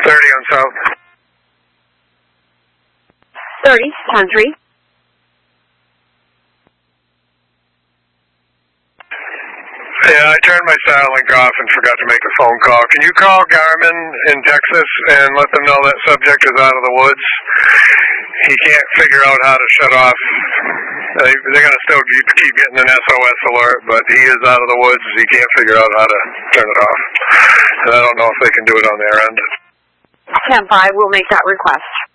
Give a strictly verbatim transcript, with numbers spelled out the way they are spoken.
thirty on south. thirty, ten three. Yeah, I turned my Starlink off and forgot to make a phone call. Can you call Garmin in Texas and let them know that subject is out of the woods? He can't figure out how to shut off. They, they're going to still keep, keep getting an S O S alert, but he is out of the woods. He can't figure out how to turn it off. And I don't know if they can do it on their end. ten five, we'll make that request.